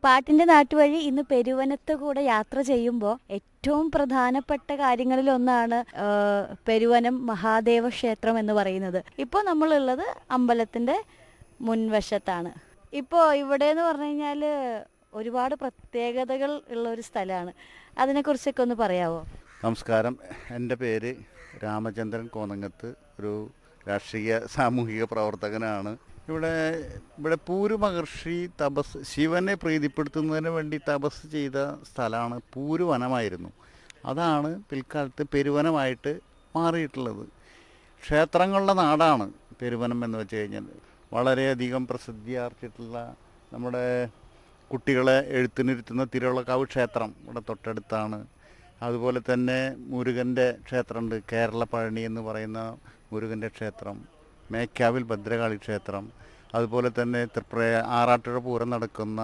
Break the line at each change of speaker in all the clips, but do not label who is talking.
പാട്ടിന്റെ നാട്ടുവഴി ഇന്ന് പെരുവനത്ത് കൂടെ യാത്ര ചെയ്യുമ്പോൾ ഏറ്റവും പ്രധാനപ്പെട്ട കാര്യങ്ങളിലൊന്നാണ് പെരുവനം മഹാദേവ ക്ഷേത്രം എന്ന് പറയുന്നത്. ഇപ്പോൾ നമ്മളുള്ളത് അമ്പലത്തിന്റെ മുൻവശത്താണ്. ഇപ്പോൾ ഇവിടെ എന്ന് പറഞ്ഞു കഴിഞ്ഞാൽ ഒരുപാട് പ്രത്യേകതകൾ ഉള്ള ഒരു സ്ഥലമാണ്. അതിനെക്കുറിച്ചൊക്കെ ഒന്ന് പറയാമോ?
നമസ്കാരം, എൻ്റെ പേര് രാമചന്ദ്രൻ കോന്നങ്ങത്ത്. ഒരു രാഷ്ട്രീയ സാമൂഹിക പ്രവർത്തകനാണ്. ഇവിടെ പൂരു മഹർഷി ശിവനെ പ്രീതിപ്പെടുത്തുന്നതിന് വേണ്ടി തപസ് ചെയ്ത സ്ഥലമാണ്. പൂരു വനമായിരുന്നു. അതാണ് പിൽക്കാലത്ത് പെരുവനമായിട്ട് മാറിയിട്ടുള്ളത്. ക്ഷേത്രങ്ങളുടെ നാടാണ് പെരുവനം എന്ന് വെച്ച് കഴിഞ്ഞാൽ. വളരെയധികം പ്രസിദ്ധിയാർജിച്ചിട്ടുള്ള നമ്മുടെ കുട്ടികളെ എഴുത്തിനിരുത്തുന്ന തിരുവള്ളക്കാവ് ക്ഷേത്രം ഇവിടെ തൊട്ടടുത്താണ്. അതുപോലെ തന്നെ മുരുകൻ്റെ ക്ഷേത്രമുണ്ട്. കേരള പഴനി എന്ന് പറയുന്ന മുരുകൻ്റെ ക്ഷേത്രം, മേക്കാവിൽ ഭദ്രകാളി ക്ഷേത്രം, അതുപോലെ തന്നെ ആറാട്ടുഴ പൂരം നടക്കുന്ന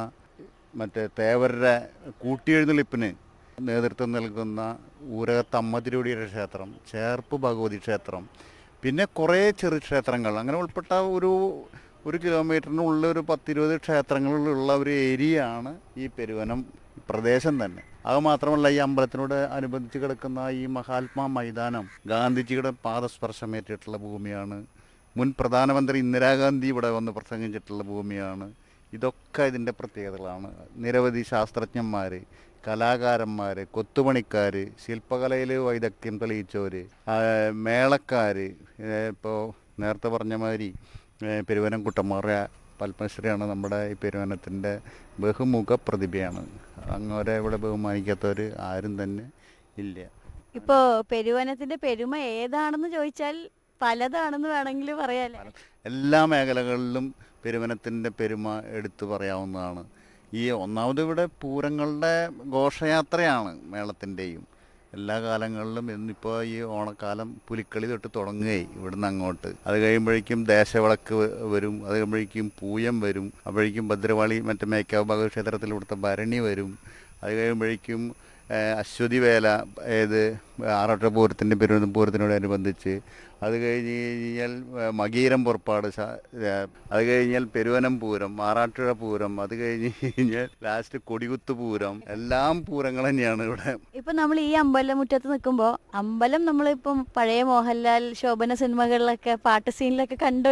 തേവരുടെ കൂട്ടിയെഴുന്നള്ളിപ്പിന് നേതൃത്വം നൽകുന്ന ഊരകത്തമ്മ തിരുവടിയുടെ ക്ഷേത്രം, ചേർപ്പ് ഭഗവതി ക്ഷേത്രം, പിന്നെ കുറേ ചെറു ക്ഷേത്രങ്ങൾ, അങ്ങനെ ഉൾപ്പെട്ട ഒരു കിലോമീറ്ററിനുള്ള ഒരു 10-20 ക്ഷേത്രങ്ങളുള്ള ഒരു ഏരിയയാണ് ഈ പെരുവനം പ്രദേശം തന്നെ. അത് മാത്രമല്ല, ഈ അമ്പലത്തിനോട് അനുബന്ധിച്ച് കിടക്കുന്ന ഈ മഹാത്മാ മൈതാനം ഗാന്ധിജിയുടെ പാദസ്പർശമേറ്റിട്ടുള്ള ഭൂമിയാണ്. മുൻ പ്രധാനമന്ത്രി ഇന്ദിരാഗാന്ധി ഇവിടെ വന്ന് പ്രസംഗിച്ചിട്ടുള്ള ഭൂമിയാണ്. ഇതൊക്കെ ഇതിൻ്റെ പ്രത്യേകതകളാണ്. നിരവധി ശാസ്ത്രജ്ഞന്മാർ, കലാകാരന്മാർ, കൊത്തുപണിക്കാർ, ശില്പകലയിൽ വൈദഗ്ധ്യം തെളിയിച്ചവർ, മേളക്കാർ, ഇപ്പോൾ നേരത്തെ പറഞ്ഞ മാതിരി പെരുവനം കുട്ടന്മാരുടെ പത്മശ്രീയാണ് നമ്മുടെ ഈ പെരുവനത്തിൻ്റെ ബഹുമുഖ പ്രതിഭയാണ്. അങ്ങനെ ഇവിടെ ബഹുമാനിക്കാത്തവർ ആരും തന്നെ ഇല്ല.
ഇപ്പോൾ പെരുവനത്തിന്റെ പെരുമ ഏതാണെന്ന് ചോദിച്ചാൽ പലതാണെന്ന് വേണമെങ്കിൽ പറയാല്ലേ.
എല്ലാ മേഖലകളിലും പെരുവനത്തിൻ്റെ പെരുമ എടുത്തു പറയാവുന്നതാണ്. ഒന്നാമത് ഇവിടെ പൂരങ്ങളുടെ ഘോഷയാത്രയാണ് മേളത്തിൻ്റെയും. എല്ലാ കാലങ്ങളിലും ഇന്നിപ്പോൾ ഈ ഓണക്കാലം പുലിക്കളി തൊട്ട് തുടങ്ങുകയായി ഇവിടുന്ന് അങ്ങോട്ട്. അത് കഴിയുമ്പോഴേക്കും ദേശവിളക്ക് വരും, അത് കഴിയുമ്പോഴേക്കും പൂയം വരും, അപ്പോഴേക്കും ഭദ്രവാളി മേക്കാവ് ഭഗവതി ക്ഷേത്രത്തിൽ ഇവിടുത്തെ ഭരണി വരും, അത് കഴിയുമ്പോഴേക്കും അശ്വതി വേല ആറാട്ടുഴ പൂരത്തിൻ്റെ പൂരത്തിനോടനുബന്ധിച്ച്, അത് കഴിഞ്ഞ് കഴിഞ്ഞാൽ മകീരം പുറപ്പാട്, അത് കഴിഞ്ഞാൽ പെരുവനം പൂരം, ആറാട്ടുഴ പൂരം, അത് കഴിഞ്ഞ് കഴിഞ്ഞാൽ ലാസ്റ്റ് കൊടികുത്ത് പൂരം, എല്ലാം പൂരങ്ങൾ തന്നെയാണ് ഇവിടെ.
ഇപ്പം നമ്മൾ ഈ അമ്പലമുറ്റത്ത് നിൽക്കുമ്പോൾ അമ്പലം നമ്മളിപ്പം പഴയ മോഹൻലാൽ ശോഭന സിനിമകളിലൊക്കെ പാട്ട് സീനിലൊക്കെ കണ്ട